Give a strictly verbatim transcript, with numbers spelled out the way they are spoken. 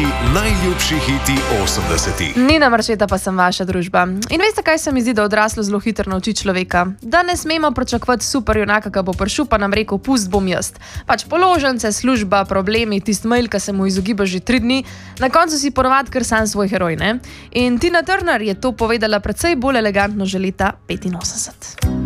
najljubši hiti osemdesetih. Nina Marčeta pa sem vaša družba. In veste, kaj se mi zdi, da odraslo zelo hitro nauči človeka? Da ne smemo pričakovati super junaka, ki bo prišel pa nam rekel, pust bom jaz. Pač položnice, služba, problemi, tist mail, ki se mu izogiba že tri dni, na koncu si ponovadi kar sam svoj heroj, ne? In Tina Turner je to povedala precej bolj elegantno že leta petinosemdeset.